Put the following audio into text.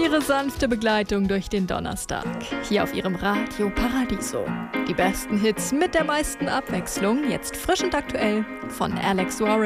Ihre sanfte Begleitung durch den Donnerstag. Hier auf Ihrem Radio Paradiso. Die besten Hits mit der meisten Abwechslung, jetzt frisch und aktuell von Alex Warren.